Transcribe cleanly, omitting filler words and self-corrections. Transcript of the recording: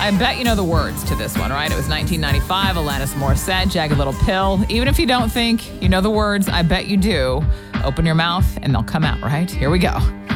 I bet you know the words to this one, right? It was 1995, Alanis Morissette, Jagged Little Pill. Even if you don't think you know the words, I bet you do. Open your mouth and they'll come out, right? Here we go.